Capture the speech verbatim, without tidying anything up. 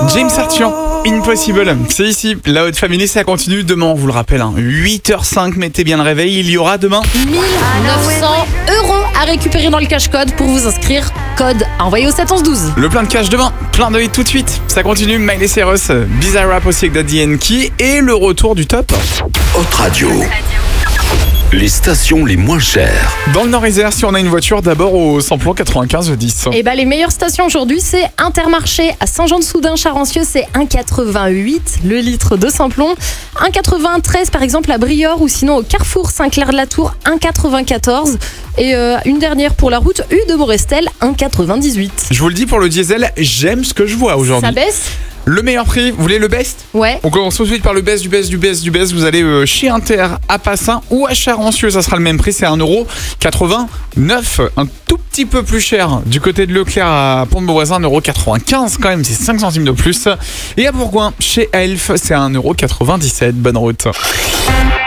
James Arthur, Impossible. C'est ici, la Haute Family, ça continue demain, on vous le rappelle. Hein. huit heures cinq, mettez bien le réveil, il y aura demain mille neuf cents euros à récupérer dans le cash-code pour vous inscrire. Code envoyé au sept onze douze. le plein de cash demain, plein de hits tout de suite. Ça continue, Miley Cyrus, Bizarrap aussi avec Daddy Yankee et le retour du top. Haute Radio. Les stations les moins chères. Dans le Nord-Isère, si on a une voiture, d'abord au samplon quatre-vingt-quinze dix. Et bah les meilleures stations aujourd'hui, c'est Intermarché à Saint-Jean-de-Soudain-Charancieux, c'est un virgule quatre-vingt-huit le litre de samplon. un virgule quatre-vingt-treize par exemple à Briord ou sinon au Carrefour Saint-Clair-de-la-Tour, un virgule quatre-vingt-quatorze. Et euh, une dernière pour la route U de Morestel, un virgule quatre-vingt-dix-huit. Je vous le dis pour le diesel, j'aime ce que je vois aujourd'hui. Ça baisse ? Le meilleur prix, vous voulez le best ? Ouais. On commence tout de suite par le best du best du best du best. Vous allez euh, chez Inter à Passin ou à Charancieux, ça sera le même prix, c'est un euro quatre-vingt-neuf. Un tout petit peu plus cher du côté de Leclerc à Pont-de-Beauvoisin, un euro quatre-vingt-quinze quand même, c'est cinq centimes de plus. Et à Bourgoin, chez Elf, c'est un euro quatre-vingt-dix-sept. Bonne route.